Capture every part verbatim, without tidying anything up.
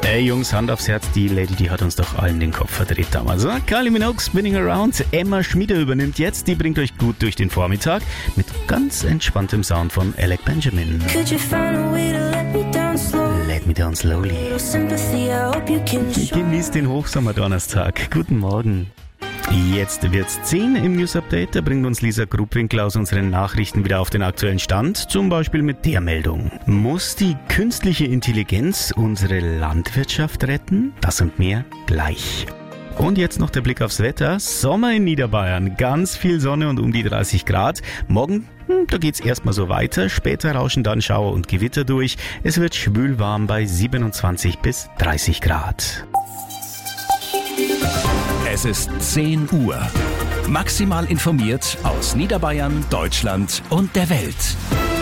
Ey Jungs, Hand aufs Herz, die Lady, die hat uns doch allen den Kopf verdreht damals. Oder? Kylie Minogue, Spinning Around. Emma Schmieder übernimmt jetzt, die bringt euch gut durch den Vormittag mit ganz entspanntem Sound von Alec Benjamin. Let me down slowly. Genießt den Hochsommerdonnerstag. Guten Morgen. Jetzt wird's zehn im News Update. Da bringt uns Lisa Grubwinkel aus unseren Nachrichten wieder auf den aktuellen Stand. Zum Beispiel mit der Meldung. Muss die künstliche Intelligenz unsere Landwirtschaft retten? Das und mehr gleich. Und jetzt noch der Blick aufs Wetter. Sommer in Niederbayern. Ganz viel Sonne und um die dreißig Grad. Morgen, hm, da geht's erstmal so weiter. Später rauschen dann Schauer und Gewitter durch. Es wird schwülwarm bei siebenundzwanzig bis dreißig Grad. Es ist zehn Uhr. Maximal informiert aus Niederbayern, Deutschland und der Welt.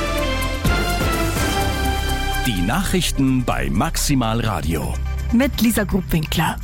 Die Nachrichten bei Maximal Radio. Mit Lisa Grubwinkler.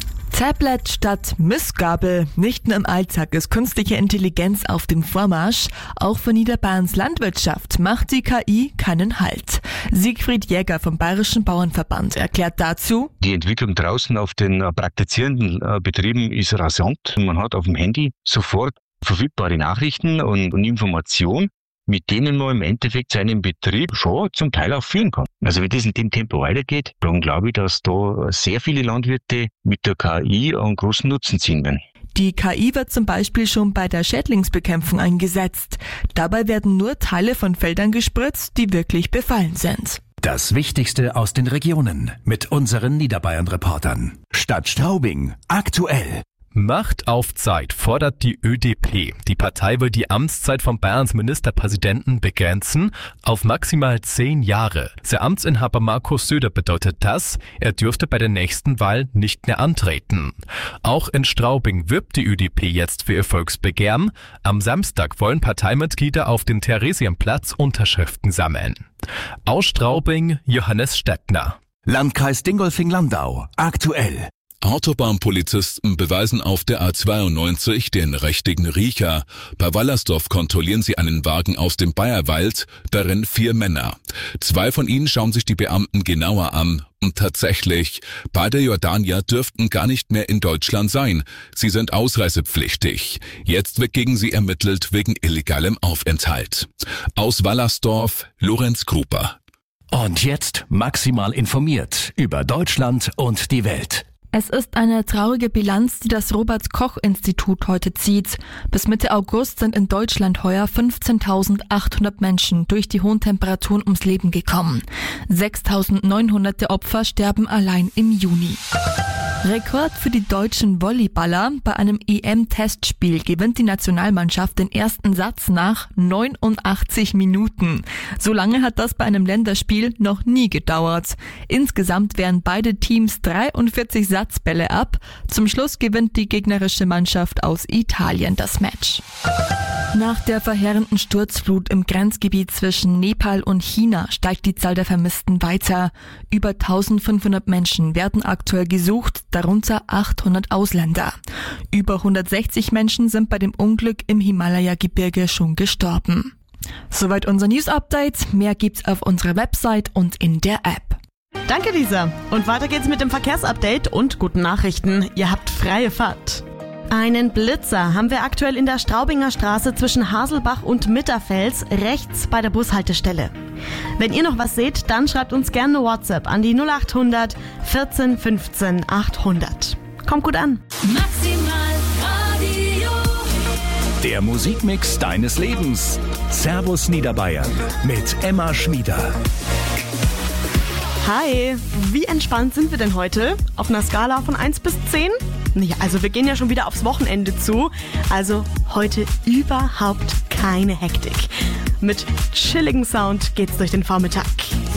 Tablet statt Mistgabel. Nicht nur im Alltag ist künstliche Intelligenz auf dem Vormarsch. Auch für Niederbayerns Landwirtschaft macht die K I keinen Halt. Siegfried Jäger vom Bayerischen Bauernverband erklärt dazu: Die Entwicklung draußen auf den praktizierenden Betrieben ist rasant. Man hat auf dem Handy sofort verfügbare Nachrichten und, und Informationen, mit denen man im Endeffekt seinen Betrieb schon zum Teil auch führen kann. Also wenn das in dem Tempo weitergeht, dann glaube ich, dass da sehr viele Landwirte mit der K I einen großen Nutzen ziehen werden. Die K I wird zum Beispiel schon bei der Schädlingsbekämpfung eingesetzt. Dabei werden nur Teile von Feldern gespritzt, die wirklich befallen sind. Das Wichtigste aus den Regionen mit unseren Niederbayern-Reportern. Stadt Straubing, aktuell. Macht auf Zeit fordert die Ö D P. Die Partei will die Amtszeit von Bayerns Ministerpräsidenten begrenzen auf maximal zehn Jahre. Für Amtsinhaber Markus Söder bedeutet das, er dürfte bei der nächsten Wahl nicht mehr antreten. Auch in Straubing wirbt die Ö D P jetzt für ihr Volksbegehren. Am Samstag wollen Parteimitglieder auf dem Theresienplatz Unterschriften sammeln. Aus Straubing, Johannes Stettner. Landkreis Dingolfing-Landau, aktuell. Autobahnpolizisten beweisen auf der A zweiundneunzig den richtigen Riecher. Bei Wallersdorf kontrollieren sie einen Wagen aus dem Bayerwald, darin vier Männer. Zwei von ihnen schauen sich die Beamten genauer an. Und tatsächlich, beide Jordanier dürften gar nicht mehr in Deutschland sein. Sie sind ausreisepflichtig. Jetzt wird gegen sie ermittelt wegen illegalem Aufenthalt. Aus Wallersdorf, Lorenz Kruper. Und jetzt maximal informiert über Deutschland und die Welt. Es ist eine traurige Bilanz, die das Robert-Koch-Institut heute zieht. Bis Mitte August sind in Deutschland heuer fünfzehntausendachthundert Menschen durch die hohen Temperaturen ums Leben gekommen. sechstausendneunhundert der Opfer sterben allein im Juni. Rekord für die deutschen Volleyballer. Bei einem E M-Testspiel gewinnt die Nationalmannschaft den ersten Satz nach neunundachtzig Minuten. So lange hat das bei einem Länderspiel noch nie gedauert. Insgesamt wehren beide Teams dreiundvierzig Satzbälle ab. Zum Schluss gewinnt die gegnerische Mannschaft aus Italien das Match. Nach der verheerenden Sturzflut im Grenzgebiet zwischen Nepal und China steigt die Zahl der Vermissten weiter. Über eintausendfünfhundert Menschen werden aktuell gesucht, darunter achthundert Ausländer. Über hundertsechzig Menschen sind bei dem Unglück im Himalaya-Gebirge schon gestorben. Soweit unser News-Update. Mehr gibt's auf unserer Website und in der App. Danke, Lisa. Und weiter geht's mit dem Verkehrsupdate und guten Nachrichten. Ihr habt freie Fahrt. Einen Blitzer haben wir aktuell in der Straubinger Straße zwischen Haselbach und Mitterfels, rechts bei der Bushaltestelle. Wenn ihr noch was seht, dann schreibt uns gerne eine WhatsApp an die null acht hundert vierzehn fünfzehn achthundert. Kommt gut an. Maximal Radio. Der Musikmix deines Lebens. Servus Niederbayern mit Emma Schmieder. Hi, wie entspannt sind wir denn heute? Auf einer Skala von eins bis zehn? Nee, also wir gehen ja schon wieder aufs Wochenende zu. Also heute überhaupt keine Hektik. Mit chilligem Sound geht's durch den Vormittag.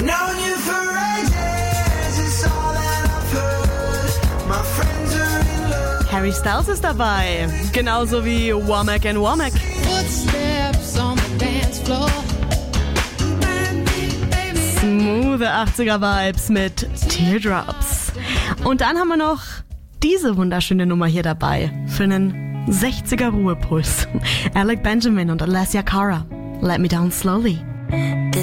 Harry Styles ist dabei. Genauso wie Womack and Womack. Smooth achtziger Vibes mit Teardrops. Und dann haben wir noch diese wunderschöne Nummer hier dabei für einen sechziger Ruhepuls. Alec Benjamin und Alessia Cara. Let me down slowly.